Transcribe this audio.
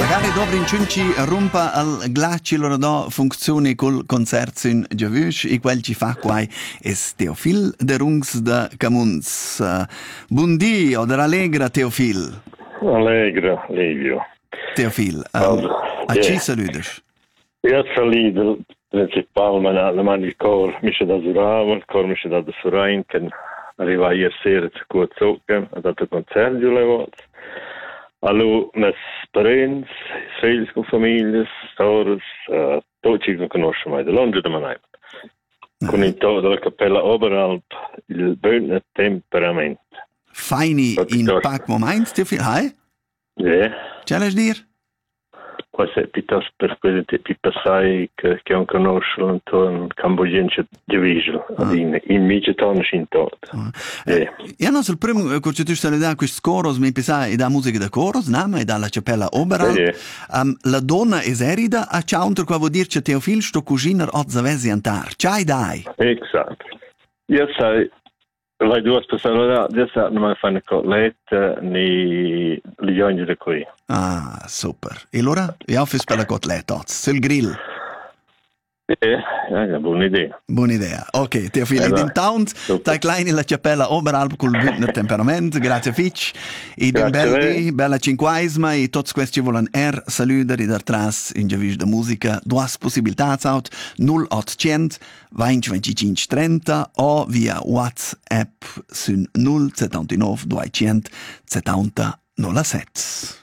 Magari dopo in ciunci rompa al glaci loro do funzioni col concerto in Giavush e quel ci fa qua è Teofil de Rungs de Camuns. Buondì o dell'Allegra Teofil. Allegra, Livio. Teofil, a ci saludes? Io saluto principalmente il cor mi c'è da Zurava, il cor mi c'è da Surain, che arriva ieri sera a Cuozocca, ha dato concerto le volte. Allora, mes parents, figli con famiglie, stories, tutti che conoscono mai, da Londra da Mannheim. Con il tono della Cappella Oberalp, il buon temperamento. Feini in Park Moment, Teofil, hai? Ja. C'è da dire? Questo è piuttosto per quelli tipi passai che non conoscono in Cambodgense diviso, in Migeton in tot. Io non so il primo che tu stai da questo coros, mi pensai da musica da coros, nama e dalla Cappella Oberalp. La donna è erida a counter qua vuol dire che Teofil sto cuginer od zavesi antar. C'hai dai. Esatto. Io sai le due persone adesso non mi fanno cotlette ni liogni di qui. Ah, super. E allora? Io fai per la cotletta, sul grill. Buona idea. Buona idea. Ok, Teofil, in Towns, dai kleine la Cappella Oberalp col buon temperament, grazie Fitch. E den belli, bella cinquaisma e tutti questi vogliono salutare da tras in giavis da musica, due possibilità out 0800 20 25 30 o via WhatsApp su 079 200 70 07.